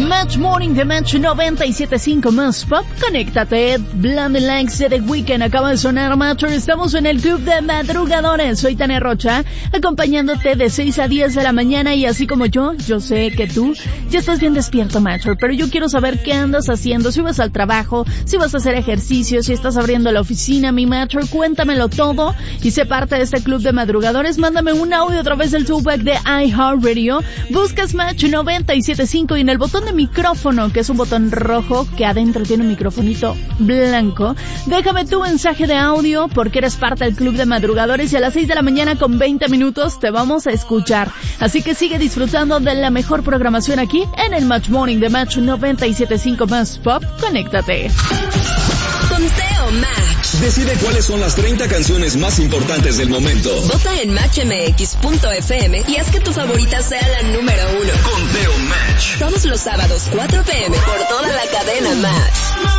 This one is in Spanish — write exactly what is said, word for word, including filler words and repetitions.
Match Morning de Match noventa y siete punto cinco más Pop. Conéctate. Blinding Lights de The Weeknd acaba de sonar, Match. Estamos en el Club de Madrugadores. Soy Tania Rocha, acompañándote de seis a diez de la mañana, y así como yo, yo sé que tú ya estás bien despierto, Match, pero yo quiero saber qué andas haciendo, si vas al trabajo, si vas a hacer ejercicio, si estás abriendo la oficina, mi Match. Cuéntamelo todo y sé parte de este Club de Madrugadores. Mándame un audio a través del Tupac de iHeartRadio. Buscas Match noventa y siete punto cinco y en el botón de micrófono, que es un botón rojo que adentro tiene un microfonito blanco, déjame tu mensaje de audio porque eres parte del Club de Madrugadores, y a las seis de la mañana con veinte minutos te vamos a escuchar. Así que sigue disfrutando de la mejor programación aquí en el Match Morning de Match noventa y siete punto cinco más Pop. Conéctate. Conteo Match. Decide cuáles son las treinta canciones más importantes del momento. Vota en match m x punto f m y haz que tu favorita sea la número uno. Conteo Match. Todos los sábados, cuatro p m por toda la cadena Match.